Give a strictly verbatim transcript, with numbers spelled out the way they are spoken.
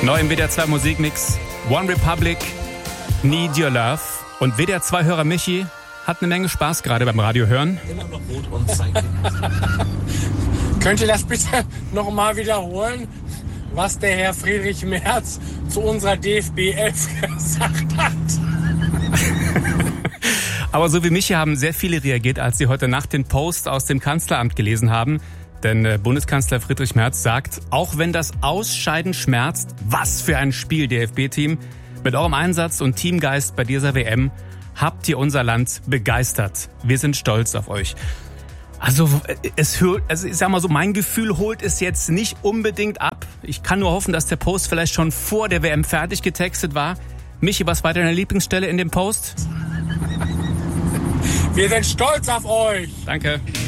Neu im W D R zwei Musikmix, One Republic, Need Your Love. Und W D R zwei Hörer Michi hat eine Menge Spaß gerade beim Radio hören. Könnt ihr das bitte nochmal wiederholen, was der Herr Friedrich Merz zu unserer D F B elf gesagt hat? Aber so wie Michi haben sehr viele reagiert, als sie heute Nacht den Post aus dem Kanzleramt gelesen haben. Denn äh, Bundeskanzler Friedrich Merz sagt, auch wenn das Ausscheiden schmerzt, was für ein Spiel, D F B-Team. Mit eurem Einsatz und Teamgeist bei dieser W M habt ihr unser Land begeistert. Wir sind stolz auf euch. Also, es hört, also ich sag mal so, mein Gefühl holt es jetzt nicht unbedingt ab. Ich kann nur hoffen, dass der Post vielleicht schon vor der W M fertig getextet war. Michi, was war deine Lieblingsstelle in dem Post? Wir sind stolz auf euch. Danke.